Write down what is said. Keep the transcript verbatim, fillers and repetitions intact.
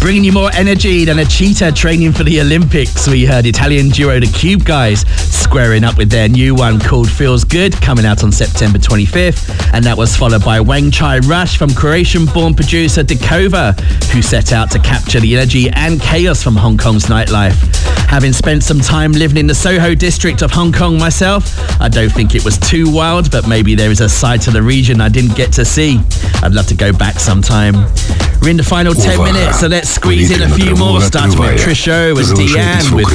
Bringing you more energy than a cheetah training for the Olympics. We heard Italian duo The Cube Guys squaring up with their new one called Feels Good, coming out on September twenty-fifth. And that was followed by Wang Chai Rush from Croatian-born producer Dekova, who set out to capture the energy and chaos from Hong Kong's nightlife. Having spent some time living in the Soho district of Hong Kong myself, I don't think it was too wild, but maybe there is a side to the region I didn't get to see. I'd love to go back sometime. We're in the final ten minutes, so let's squeeze in a few more, starting with Trisho and Deanne with